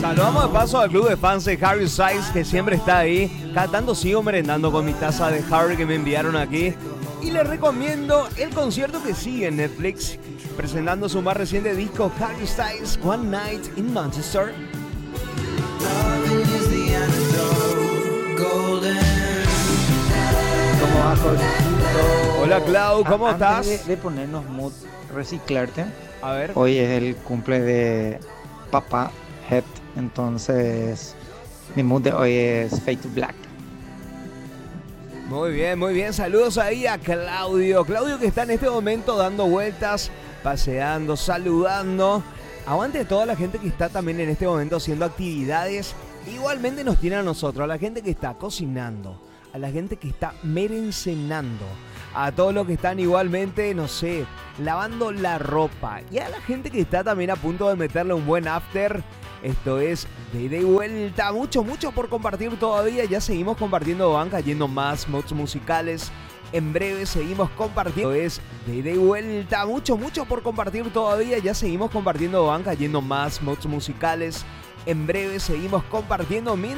Saludamos de paso al club de fans de Harry Styles que siempre está ahí. Cada tanto sigo merendando con mi taza de Harry que me enviaron aquí. Y les recomiendo el concierto que sigue en Netflix, presentando su más reciente disco Harry Styles One Night in Manchester. ¿Cómo va, Jorgito? Hola Clau, ¿cómo estás? Antes de ponernos mood reciclarte, A ver. hoy es el cumple de Papá Het, entonces mi mood de hoy es Fade to Black. Muy bien, muy bien. Saludos ahí a Claudio. Claudio que está en este momento dando vueltas, paseando, saludando. Aguante a toda la gente que está también en este momento haciendo actividades. Igualmente nos tiene a nosotros, a la gente que está cocinando, a la gente que está merencenando, a todos los que están igualmente, no sé, lavando la ropa. Y a la gente que está también a punto de meterle un buen after. Esto es de ida y vuelta. Mucho por compartir todavía. Ya seguimos compartiendo, van cayendo más mods musicales. En breve seguimos compartiendo. Esto es de ida y vuelta. Mucho por compartir todavía. Ya seguimos compartiendo, van cayendo más mods musicales. En breve seguimos compartiendo.